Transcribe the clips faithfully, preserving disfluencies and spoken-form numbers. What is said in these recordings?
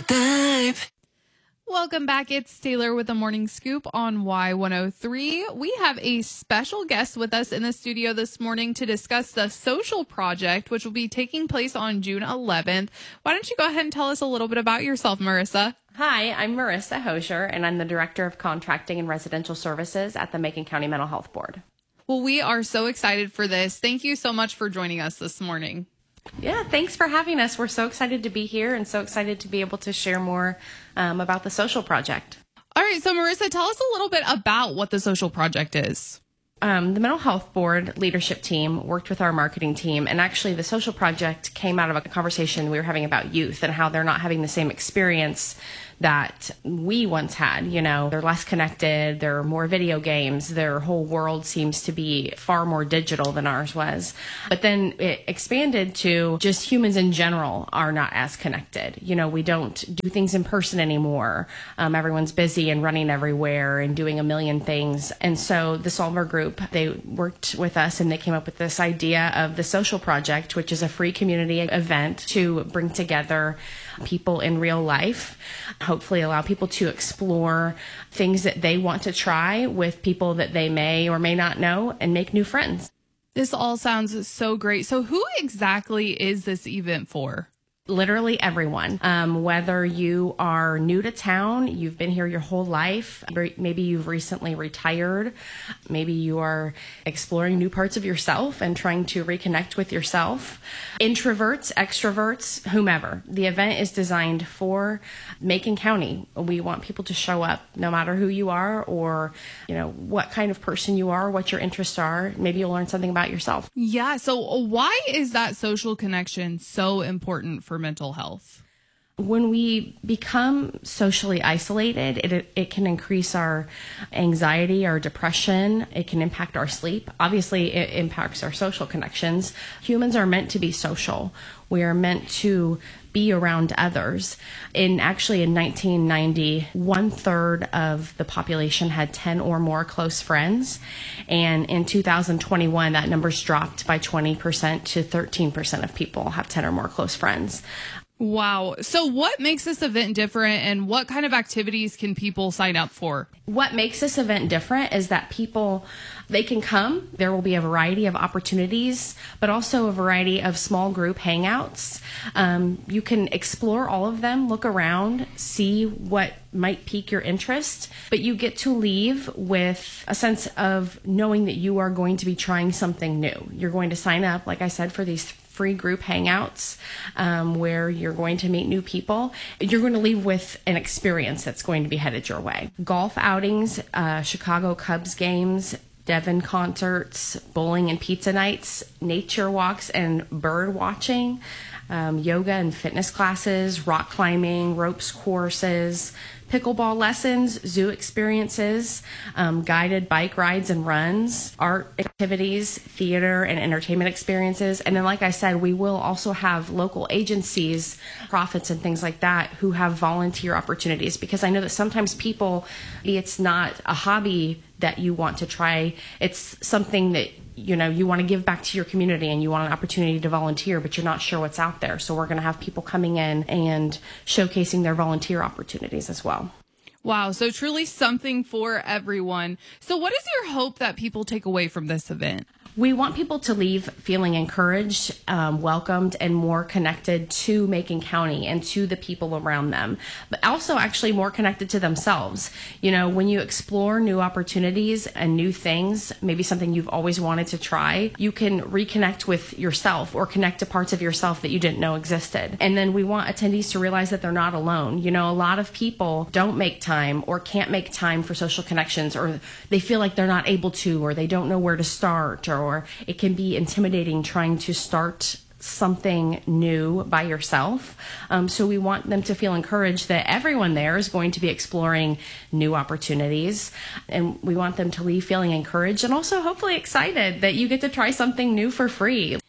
babe. Welcome back. It's Taylor with the Morning Scoop on Y one oh three. We have a special guest with us in the studio this morning to discuss the Social Project, which will be taking place on June eleventh. Why don't you go ahead and tell us a little bit about yourself, Marissa? Hi, I'm Marissa Hosier, and I'm the Director of Contracting and Residential Services at the Macon County Mental Health Board. Well, we are so excited for this. Thank you so much for joining us this morning. Yeah, thanks for having us. We're so excited to be here and so excited to be able to share more um, about the Social Project. All right, so Marissa, tell us a little bit about what the Social Project is. Um, the Mental Health Board leadership team worked with our marketing team, and actually the Social Project came out of a conversation we were having about youth and how they're not having the same experience that we once had. You know, they're less connected, there are more video games, their whole world seems to be far more digital than ours was. But then it expanded to just humans in general are not as connected. You know, we don't do things in person anymore. Um, everyone's busy and running everywhere and doing a million things. And so the Solver Group, they worked with us and they came up with this idea of the Social Project, which is a free community event to bring together people in real life, hopefully allow people to explore things that they want to try with people that they may or may not know and make new friends. This all sounds so great. So who exactly is this event for? Literally everyone, um, whether you are new to town, you've been here your whole life, maybe you've recently retired, maybe you are exploring new parts of yourself and trying to reconnect with yourself, introverts, extroverts, whomever. The event is designed for Macon County. We want people to show up no matter who you are or, you know, what kind of person you are, what your interests are. Maybe you'll learn something about yourself. Yeah. So why is that social connection so important for mental health? When we become socially isolated, it it can increase our anxiety, our depression. It can impact our sleep. Obviously, it impacts our social connections. Humans are meant to be social. We are meant to be around others. In actually in nineteen ninety, one third of the population had ten or more close friends. And in two thousand twenty-one, that number's dropped by twenty percent to thirteen percent of people have ten or more close friends. Wow. So what makes this event different and what kind of activities can people sign up for? What makes this event different is that people, they can come. There will be a variety of opportunities, but also a variety of small group hangouts. Um, you can explore all of them, look around, see what might pique your interest, but you get to leave with a sense of knowing that you are going to be trying something new. You're going to sign up, like I said, for these free group hangouts um, where you're going to meet new people. You're going to leave with an experience that's going to be headed your way. Golf outings, uh, Chicago Cubs games, Devon concerts, bowling and pizza nights, nature walks and bird watching, um, yoga and fitness classes, rock climbing, ropes courses, pickleball lessons, zoo experiences, um, guided bike rides and runs, art activities, theater and entertainment experiences. And then, like I said, we will also have local agencies, profits and things like that who have volunteer opportunities, because I know that sometimes people, it's not a hobby that you want to try. It's something that, you know, you want to give back to your community and you want an opportunity to volunteer, but you're not sure what's out there. So we're going to have people coming in and showcasing their volunteer opportunities as well. Wow. So truly something for everyone. So what is your hope that people take away from this event? We want people to leave feeling encouraged, um, welcomed, and more connected to Macon County and to the people around them, but also actually more connected to themselves. You know, when you explore new opportunities and new things, maybe something you've always wanted to try, you can reconnect with yourself or connect to parts of yourself that you didn't know existed. And then we want attendees to realize that they're not alone. You know, a lot of people don't make time or can't make time for social connections, or they feel like they're not able to, or they don't know where to start, or or it can be intimidating trying to start something new by yourself. Um, so we want them to feel encouraged that everyone there is going to be exploring new opportunities. And we want them to leave feeling encouraged and also hopefully excited that you get to try something new for free.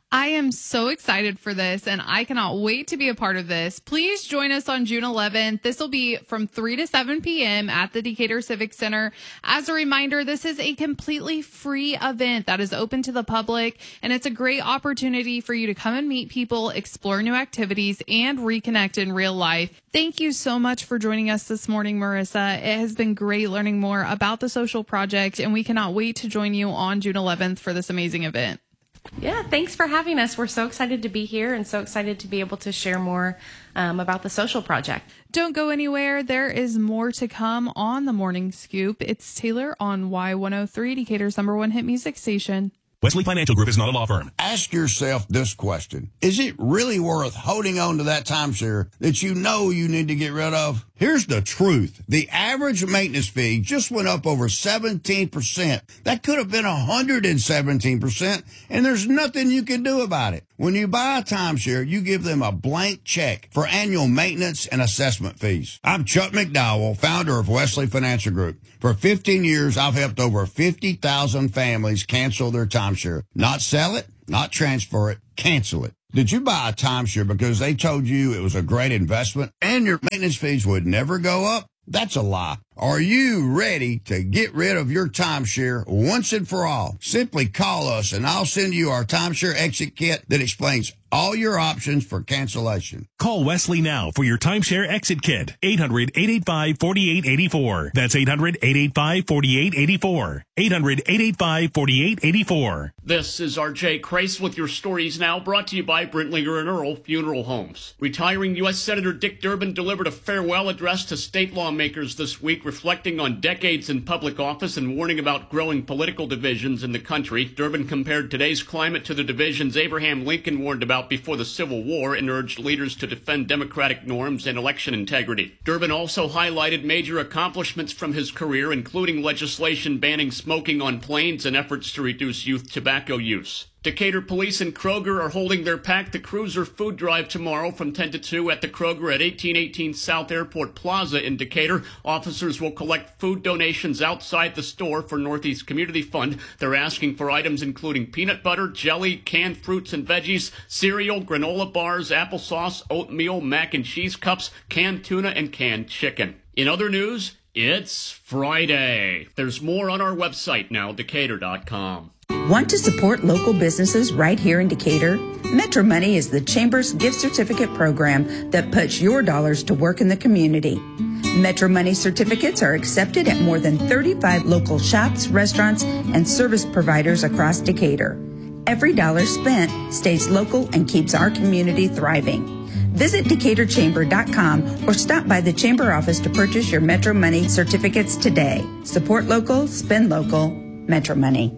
I am so excited for this, and I cannot wait to be a part of this. Please join us on June eleventh. This will be from three to seven p.m. at the Decatur Civic Center. As a reminder, this is a completely free event that is open to the public, and it's a great opportunity for you to come and meet people, explore new activities, and reconnect in real life. Thank you so much for joining us this morning, Marissa. It has been great learning more about the Social Project, and we cannot wait to join you on June eleventh for this amazing event. Yeah, thanks for having us. We're so excited to be here and so excited to be able to share more um, about the Social Project. Don't go anywhere. There is more to come on the Morning Scoop. It's Taylor on Y one oh three, Decatur's number one hit music station. Wesley Financial Group is not a law firm. Ask yourself this question. Is it really worth holding on to that timeshare that you know you need to get rid of? Here's the truth. The average maintenance fee just went up over seventeen percent. That could have been one hundred seventeen percent, and there's nothing you can do about it. When you buy a timeshare, you give them a blank check for annual maintenance and assessment fees. I'm Chuck McDowell, founder of Wesley Financial Group. For fifteen years, I've helped over fifty thousand families cancel their timeshare. Not sell it, not transfer it, cancel it. Did you buy a timeshare because they told you it was a great investment and your maintenance fees would never go up? That's a lie. Are you ready to get rid of your timeshare once and for all? Simply call us and I'll send you our timeshare exit kit that explains all your options for cancellation. Call Wesley now for your timeshare exit kit. eight hundred, eight eight five, four eight eight four. That's eight hundred, eight eight five, four eight eight four. eight hundred, eight eight five, four eight eight four. This is R J Crace with your stories now, brought to you by Brentlinger and Earl Funeral Homes. Retiring U S Senator Dick Durbin delivered a farewell address to state lawmakers this week, reflecting on decades in public office and warning about growing political divisions in the country. Durbin compared today's climate to the divisions Abraham Lincoln warned about before the Civil War and urged leaders to defend democratic norms and election integrity. Durbin also highlighted major accomplishments from his career, including legislation banning smoking on planes and efforts to reduce youth tobacco use. Decatur Police and Kroger are holding their Pack the Cruiser food drive tomorrow from ten to two at the Kroger at eighteen eighteen South Airport Plaza in Decatur. Officers will collect food donations outside the store for Northeast Community Fund. They're asking for items including peanut butter, jelly, canned fruits and veggies, cereal, granola bars, applesauce, oatmeal, mac and cheese cups, canned tuna, and canned chicken. In other news, it's Friday. There's more on our website now, Decatur dot com. Want to support local businesses right here in Decatur? Metro Money is the Chamber's gift certificate program that puts your dollars to work in the community. Metro Money certificates are accepted at more than thirty-five local shops, restaurants, and service providers across Decatur. Every dollar spent stays local and keeps our community thriving. Visit Decatur Chamber dot com or stop by the Chamber office to purchase your Metro Money certificates today. Support local, spend local, Metro Money.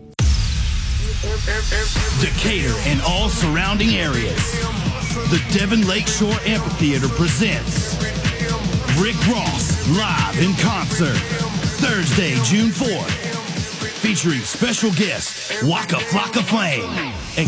Decatur and all surrounding areas. The Devon Lakeshore Amphitheater presents Rick Ross live in concert Thursday, June fourth, featuring special guest Waka Flocka Flame and